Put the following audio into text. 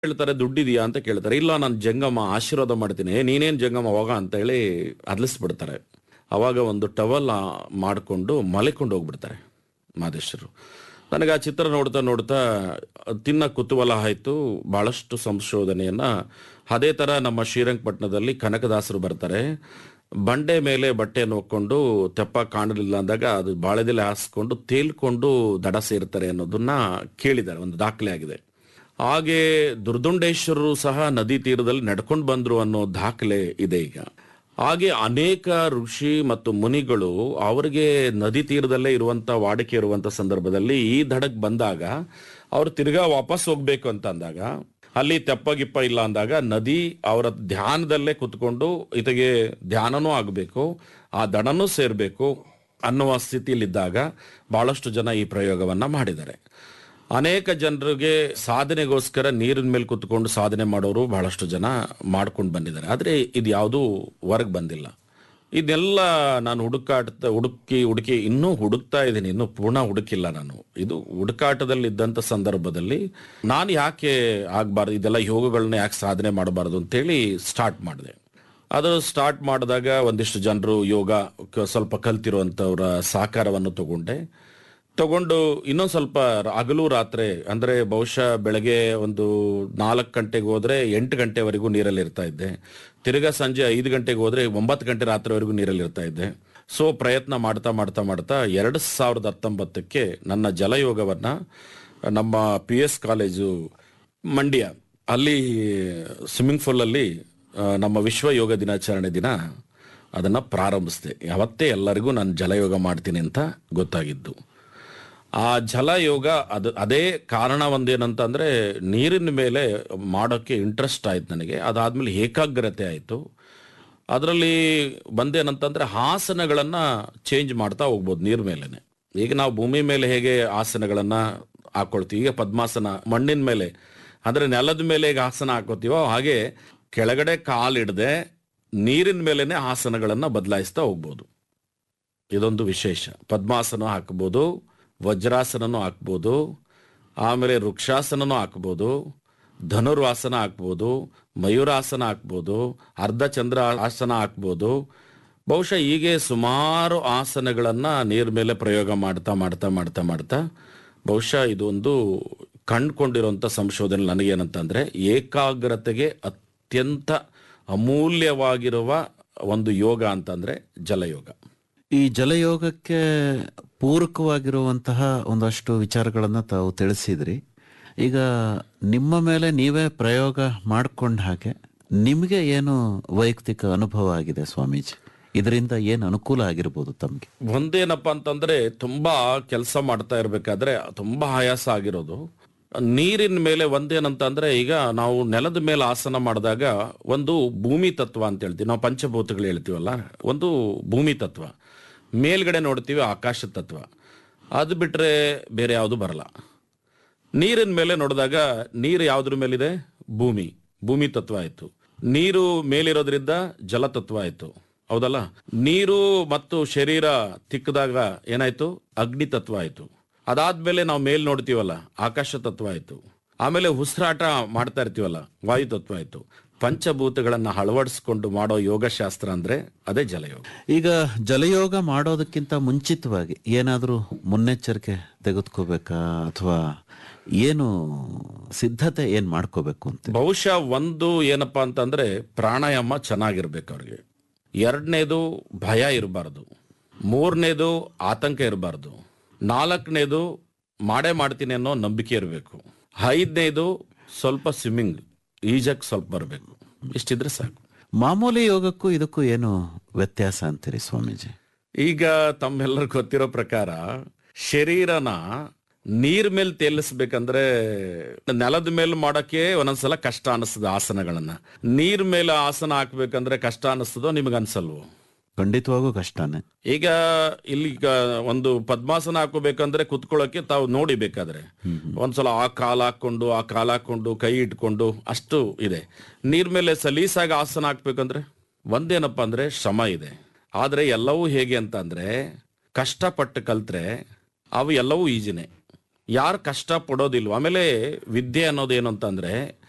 ಹೇಳ್ತಾರೆ ದುಡ್ಡಿದೆಯಾ ಅಂತ ಕೇಳ್ತಾರೆ. ಇಲ್ಲ ನಾನು ಜಂಗಮ ಆಶೀರ್ವಾದ ಮಾಡ್ತೀನಿ. ನೀನೇನು ಜಂಗಮ ಹೋಗ ಅಂತ ಹೇಳಿ ಅದ್ಲಿಸ್ಬಿಡ್ತಾರೆ. ಅವಾಗ ಒಂದು ಟವಲ್ ಮಾಡಿಕೊಂಡು ಮಲಿಕೊಂಡು ಹೋಗ್ಬಿಡ್ತಾರೆ ಮಾದೇಶ್ವರು. ನನಗೆ ಆ ಚಿತ್ರ ನೋಡ್ತಾ ನೋಡ್ತಾ ತಿನ್ನ ಕುತೂಹಲ ಆಯಿತು. ಭಾಳಷ್ಟು ಸಂಶೋಧನೆಯನ್ನು ಅದೇ ಥರ ನಮ್ಮ ಶ್ರೀರಂಗಪಟ್ಟಣದಲ್ಲಿ ಕನಕದಾಸರು ಬರ್ತಾರೆ. ಬಂಡೆ ಮೇಲೆ ಬಟ್ಟೆಯನ್ನು ಹೊಕ್ಕೊಂಡು ತೆಪ್ಪ ಕಾಣಲಿಲ್ಲ ಅಂದಾಗ ಅದು ಬಾಳೆದೆಲೆ ಹಾಸ್ಕೊಂಡು ತೇಲ್ಕೊಂಡು ದಡ ಸೇರ್ತಾರೆ ಅನ್ನೋದನ್ನ ಕೇಳಿದ್ದಾರೆ, ಒಂದು ದಾಖಲೆ ಆಗಿದೆ. ಹಾಗೆ ದುರ್ದುಂಡೇಶ್ವರರು ಸಹ ನದಿ ತೀರದಲ್ಲಿ ನಡ್ಕೊಂಡು ಬಂದರು ಅನ್ನೋ ದಾಖಲೆ ಇದೆ ಈಗ. ಹಾಗೆ ಅನೇಕ ಋಷಿ ಮತ್ತು ಮುನಿಗಳು ಅವರಿಗೆ ನದಿ ತೀರದಲ್ಲೇ ಇರುವಂಥ ವಾಡಿಕೆ ಇರುವಂಥ ಸಂದರ್ಭದಲ್ಲಿ ಈ ದಡಕ್ಕೆ ಬಂದಾಗ ಅವರು ತಿರ್ಗಾ ವಾಪಸ್ ಹೋಗ್ಬೇಕು ಅಂತ ಅಂದಾಗ ಅಲ್ಲಿ ತೆಪ್ಪಗಿಪ್ಪ ಇಲ್ಲ ಅಂದಾಗ ನದಿ ಅವರ ಧ್ಯಾನದಲ್ಲೇ ಕುತ್ಕೊಂಡು ಇತಗೆ ಧ್ಯಾನನೂ ಆಗಬೇಕು, ಆ ದಡನೂ ಸೇರಬೇಕು ಅನ್ನುವ ಸ್ಥಿತಿಯಲ್ಲಿದ್ದಾಗ ಭಾಳಷ್ಟು ಜನ ಈ ಪ್ರಯೋಗವನ್ನು ಮಾಡಿದ್ದಾರೆ. ಅನೇಕ ಜನರಿಗೆ ಸಾಧನೆಗೋಸ್ಕರ ನೀರಿನ ಮೇಲೆ ಕುತ್ಕೊಂಡು ಸಾಧನೆ ಮಾಡೋರು ಬಹಳಷ್ಟು ಜನ ಮಾಡ್ಕೊಂಡು ಬಂದಿದ್ದಾರೆ. ಆದರೆ ಇದು ಯಾವುದೂ ಹೊರಗೆ ಬಂದಿಲ್ಲ. ಇದೆಲ್ಲ ನಾನು ಹುಡುಕಿ ಇನ್ನೂ ಹುಡುಕ್ತಾ ಇದ್ದೀನಿ, ಇನ್ನೂ ಪೂರ್ಣ ಹುಡುಕಿಲ್ಲ ನಾನು. ಇದು ಹುಡುಕಾಟದಲ್ಲಿ ಇದ್ದಂಥ ಸಂದರ್ಭದಲ್ಲಿ ನಾನು ಯಾಕೆ ಆಗಬಾರ್ದು, ಇದೆಲ್ಲ ಯೋಗಗಳನ್ನ ಯಾಕೆ ಸಾಧನೆ ಮಾಡಬಾರ್ದು ಅಂತೇಳಿ ಸ್ಟಾರ್ಟ್ ಮಾಡಿದೆ. ಅದು ಸ್ಟಾರ್ಟ್ ಮಾಡಿದಾಗ ಒಂದಿಷ್ಟು ಜನರು ಯೋಗ ಸ್ವಲ್ಪ ಕಲ್ತಿರುವಂಥವ್ರ ಸಹಕಾರವನ್ನು ತಗೊಂಡು ಇನ್ನೊಂದು ಸ್ವಲ್ಪ ಹಗಲು ರಾತ್ರಿ ಅಂದರೆ ಬಹುಶಃ ಬೆಳಗ್ಗೆ ಒಂದು 4 ಗಂಟೆಗೆ ಹೋದರೆ 8 ಗಂಟೆವರೆಗೂ ನೀರಲ್ಲಿ ಇರ್ತಾ ಇದ್ದೆ. ತಿರ್ಗಾ ಸಂಜೆ 5 ಗಂಟೆಗೆ ಹೋದರೆ 9 ಗಂಟೆ ರಾತ್ರಿವರೆಗೂ ನೀರಲ್ಲಿ ಇರ್ತಾ ಇದ್ದೆ. ಸೊ ಪ್ರಯತ್ನ ಮಾಡ್ತಾ 2019ಕ್ಕೆ ನನ್ನ ಜಲಯೋಗವನ್ನು ನಮ್ಮ PS ಕಾಲೇಜು ಮಂಡ್ಯ ಅಲ್ಲಿ ಸ್ವಿಮ್ಮಿಂಗ್ ಪೂಲಲ್ಲಿ ನಮ್ಮ ವಿಶ್ವ ಯೋಗ ದಿನಾಚರಣೆ ದಿನ ಅದನ್ನು ಪ್ರಾರಂಭಿಸಿದೆ. ಯಾವತ್ತೇ ಎಲ್ಲರಿಗೂ ನಾನು ಜಲಯೋಗ ಮಾಡ್ತೀನಿ ಅಂತ ಗೊತ್ತಾಗಿದ್ದು. ಆ ಜಲಯೋಗ ಅದೇ ಕಾರಣ ಒಂದೇನಂತಂದರೆ ನೀರಿನ ಮೇಲೆ ಮಾಡೋಕ್ಕೆ ಇಂಟ್ರೆಸ್ಟ್ ಆಯ್ತು ನನಗೆ. ಅದಾದಮೇಲೆ ಏಕಾಗ್ರತೆ ಆಯಿತು. ಅದರಲ್ಲಿ ಬಂದೇನಂತಂದರೆ ಆಸನಗಳನ್ನು ಚೇಂಜ್ ಮಾಡ್ತಾ ಹೋಗ್ಬೋದು ನೀರ ಮೇಲೇ. ಈಗ ನಾವು ಭೂಮಿ ಮೇಲೆ ಹೇಗೆ ಆಸನಗಳನ್ನು ಹಾಕ್ಕೊಳ್ತೀವಿ, ಈಗ ಪದ್ಮಾಸನ ಮಣ್ಣಿನ ಮೇಲೆ ಅಂದರೆ ನೆಲದ ಮೇಲೆ ಹೇಗೆ ಆಸನ ಹಾಕೋತೀವೋ ಹಾಗೆ ಕೆಳಗಡೆ ಕಾಲಿಡದೆ ನೀರಿನ ಮೇಲೇ ಆಸನಗಳನ್ನು ಬದಲಾಯಿಸ್ತಾ ಹೋಗ್ಬೋದು. ಇದೊಂದು ವಿಶೇಷ. ಪದ್ಮಾಸನ ಹಾಕ್ಬೋದು, ವಜ್ರಾಸನನೂ ಹಾಕ್ಬೋದು, ಆಮೇಲೆ ವೃಕ್ಷಾಸನನೂ ಹಾಕ್ಬೋದು, ಧನುರ್ವಾಸನ ಹಾಕ್ಬೋದು, ಮಯೂರಾಸನ ಹಾಕ್ಬೋದು, ಅರ್ಧಚಂದ್ರ ಆಸನ ಹಾಕ್ಬೋದು. ಬಹುಶಃ ಹೀಗೆ ಸುಮಾರು ಆಸನಗಳನ್ನು ನೀರ ಮೇಲೆ ಪ್ರಯೋಗ ಮಾಡ್ತಾ ಬಹುಶಃ ಇದೊಂದು ಕಂಡುಕೊಂಡಿರುವಂಥ ಸಂಶೋಧನೆ ನನಗೇನಂತಂದರೆ ಏಕಾಗ್ರತೆಗೆ ಅತ್ಯಂತ ಅಮೂಲ್ಯವಾಗಿರುವ ಒಂದು ಯೋಗ ಅಂತಂದರೆ ಜಲಯೋಗ. ಈ ಜಲಯೋಗಕ್ಕೆ ಪೂರಕವಾಗಿರುವಂತಹ ಒಂದಷ್ಟು ವಿಚಾರಗಳನ್ನು ತಾವು ತಿಳಿಸಿದ್ರಿ. ಈಗ ನಿಮ್ಮ ಮೇಲೆ ನೀವೇ ಪ್ರಯೋಗ ಮಾಡಿಕೊಂಡ ಹಾಗೆ ನಿಮಗೆ ಏನು ವೈಯಕ್ತಿಕ ಅನುಭವ ಆಗಿದೆ ಸ್ವಾಮೀಜಿ? ಇದರಿಂದ ಏನು ಅನುಕೂಲ ಆಗಿರ್ಬೋದು ತಮಗೆ? ಒಂದೇನಪ್ಪ ಅಂತಂದರೆ ತುಂಬ ಕೆಲಸ ಮಾಡ್ತಾ ಇರಬೇಕಾದ್ರೆ ತುಂಬ ಆಯಾಸ ಆಗಿರೋದು. ನೀರಿನ ಮೇಲೆ ಒಂದೇನಂತಂದರೆ ಈಗ ನಾವು ನೆಲದ ಮೇಲೆ ಆಸನ ಮಾಡಿದಾಗ ಒಂದು ಭೂಮಿ ತತ್ವ ಅಂತ ಹೇಳ್ತೀವಿ ನಾವು, ಪಂಚಭೂತಗಳು ಹೇಳ್ತೀವಲ್ಲ, ಒಂದು ಭೂಮಿ ತತ್ವ. ಮೇಲ್ಗಡೆ ನೋಡ್ತೀವಿ ಆಕಾಶ ತತ್ವ. ಅದು ಬಿಟ್ಟರೆ ಬೇರೆ ಯಾವುದು ಬರಲ್ಲ. ನೀರಿನ ಮೇಲೆ ನೋಡಿದಾಗ ನೀರು ಯಾವುದ್ರ ಮೇಲಿದೆ? ಭೂಮಿ ತತ್ವ ಆಯಿತು. ನೀರು ಮೇಲಿರೋದ್ರಿಂದ ಜಲತತ್ವ ಆಯಿತು, ಹೌದಲ್ಲ? ನೀರು ಮತ್ತು ಶರೀರ ತಿಕ್ಕಿದಾಗ ಏನಾಯ್ತು? ಅಗ್ನಿ ತತ್ವ ಆಯಿತು. ಅದಾದ್ಮೇಲೆ ನಾವು ಮೇಲ್ ನೋಡ್ತೀವಲ್ಲ, ಆಕಾಶ ತತ್ವ ಆಯಿತು. ಆಮೇಲೆ ಉಸಿರಾಟ ಮಾಡ್ತಾ ಇರ್ತೀವಲ್ಲ, ವಾಯು ತತ್ವ ಆಯಿತು. ಪಂಚಭೂತಗಳನ್ನು ಅಳವಡಿಸ್ಕೊಂಡು ಮಾಡೋ ಯೋಗಶಾಸ್ತ್ರ ಅಂದರೆ ಅದೇ ಜಲಯೋಗ. ಈಗ ಜಲಯೋಗ ಮಾಡೋದಕ್ಕಿಂತ ಮುಂಚಿತವಾಗಿ ಏನಾದರೂ ಮುನ್ನೆಚ್ಚರಿಕೆ ತೆಗೆದುಕೋಬೇಕಾ ಅಥವಾ ಏನು ಸಿದ್ಧತೆ ಏನು ಮಾಡ್ಕೋಬೇಕು ಅಂತ? ಬಹುಶಃ ಒಂದು ಏನಪ್ಪ ಅಂತಂದರೆ ಪ್ರಾಣಾಯಾಮ ಚೆನ್ನಾಗಿರ್ಬೇಕು ಅವ್ರಿಗೆ. 2ನೇದು ಭಯ ಇರಬಾರ್ದು. 3ನೇದು ಆತಂಕ ಇರಬಾರ್ದು. 4ನೇದು ಮಾಡ್ತೀನಿ ಅನ್ನೋ ನಂಬಿಕೆ ಇರಬೇಕು. 5ನೇದು ಸ್ವಲ್ಪ ಸ್ವಿಮ್ಮಿಂಗ್, ಈಜಕ್ಕೆ ಸ್ವಲ್ಪ ಬರಬೇಕು. ಇಷ್ಟಿದ್ರೆ ಸಾಕು. ಮಾಮೂಲಿ ಯೋಗಕ್ಕೂ ಇದಕ್ಕೂ ಏನು ವ್ಯತ್ಯಾಸ ಅಂತೀರಿ ಸ್ವಾಮೀಜಿ? ಈಗ ತಮ್ಮೆಲ್ಲರಿಗೂ ಗೊತ್ತಿರೋ ಪ್ರಕಾರ ಶರೀರನ ನೀರ್ ಮೇಲೆ ತೇಲಿಸ್ಬೇಕಂದ್ರೆ ನೆಲದ ಮೇಲೆ ಮಾಡೋಕ್ಕೆ ಒಂದೊಂದ್ಸಲ ಕಷ್ಟ ಅನಿಸ್ತದೆ. ಆಸನಗಳನ್ನ ನೀರ್ ಮೇಲೆ ಆಸನ ಹಾಕ್ಬೇಕಂದ್ರೆ ಕಷ್ಟ ಅನಿಸ್ತದೋ ನಿಮ್ಗೆ ಅನ್ಸಲ್ವೋ? ಖಂಡಿತವಾಗೂ ಕಷ್ಟನೇ. ಈಗ ಇಲ್ಲಿಗ ಒಂದು ಪದ್ಮಾಸನ ಹಾಕೋಬೇಕಂದ್ರೆ ಕುತ್ಕೊಳ್ಳೋಕೆ ತಾವು ನೋಡಿ ಬೇಕಾದ್ರೆ ಒಂದ್ಸಲ ಆ ಕಾಲ್ ಹಾಕೊಂಡು ಕೈ ಇಟ್ಕೊಂಡು ಅಷ್ಟು ಇದೆ. ನೀರ್ ಮೇಲೆ ಸಲೀಸಾಗಿ ಆಸನ ಹಾಕ್ಬೇಕಂದ್ರೆ ಒಂದೇನಪ್ಪ ಅಂದ್ರೆ ಶ್ರಮ ಇದೆ. ಆದ್ರೆ ಎಲ್ಲವೂ ಹೇಗೆ ಅಂತ ಅಂದ್ರೆ ಕಷ್ಟಪಟ್ಟು ಕಲ್ತ್ರೆ ಅವು ಎಲ್ಲವೂ ಈಜಿನೇ. ಯಾರು ಕಷ್ಟ ಪಡೋದಿಲ್ವ. ಆಮೇಲೆ ವಿದ್ಯೆ ಅನ್ನೋದೇನು ಅಂತಂದ್ರೆ